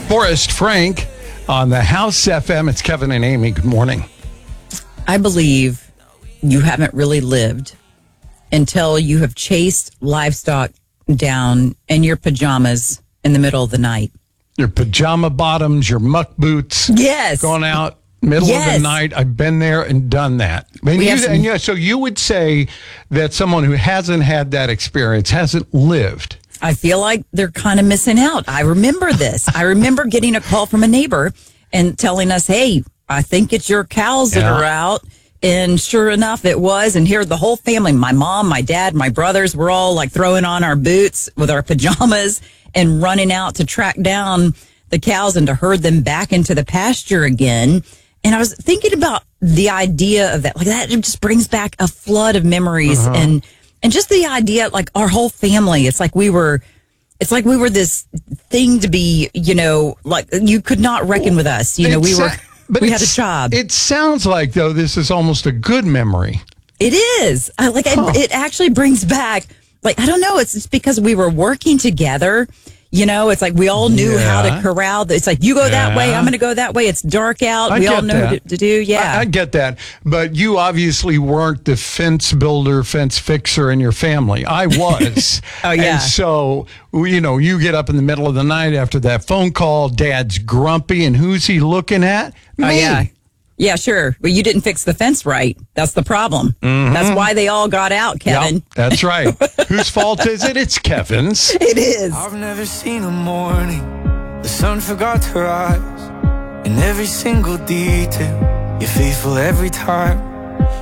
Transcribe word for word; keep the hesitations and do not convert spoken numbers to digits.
Forrest Frank on the House F M. It's Kevin and Amy. Good morning. I believe you haven't really lived until you have chased livestock down in your pajamas in the middle of the night. Your pajama bottoms, your muck boots. Yes. Going out middle yes. of the night. I've been there and done that. And, you, some- and yeah, so you would say that someone who hasn't had that experience hasn't lived. I feel like they're kind of missing out. I remember this. I remember getting a call from a neighbor and telling us, hey, I think it's your cows that Yeah. are out. And sure enough, it was. And here, the whole family, my mom, my dad, my brothers, we're all like throwing on our boots with our pajamas and running out to track down the cows and to herd them back into the pasture again. And I was thinking about the idea of that. Like that just brings back a flood of memories uh-huh. and And just the idea, like our whole family, it's like we were, it's like we were this thing to be, you know, like you could not reckon with us. You know, we were, but we had a job. It sounds like, though, this is almost a good memory. It is. I, like, huh. I, it actually brings back, like, I don't know, it's just because we were working together. You know, it's like we all knew yeah. how to corral. It's like, you go yeah. that way, I'm going to go that way. It's dark out. I we all know that. what to do. Yeah. I, I get that. But you obviously weren't the fence builder, fence fixer in your family. I was. oh, yeah. And so, you know, you get up in the middle of the night after that phone call. Dad's grumpy. And who's he looking at? Me. Oh, yeah. Yeah, sure. But you didn't fix the fence right. That's the problem. Mm-hmm. That's why they all got out, Kevin. Yep, that's right. Whose fault is it? It's Kevin's. It is. I've never seen a morning the sun forgot to rise. In every single detail, you're faithful every time.